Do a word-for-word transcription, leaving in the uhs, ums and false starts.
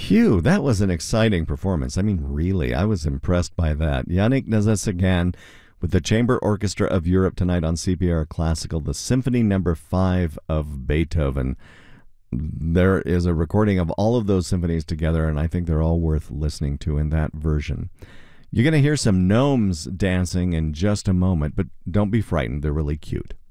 Phew, that was an exciting performance. I mean, really, I was impressed by that. Yannick Nézet-Séguin with the Chamber Orchestra of Europe tonight on C P R Classical, the Symphony Number Five of Beethoven. There is a recording of all of those symphonies together, and I think they're all worth listening to in that version. You're going to hear some gnomes dancing in just a moment, but don't be frightened. They're really cute.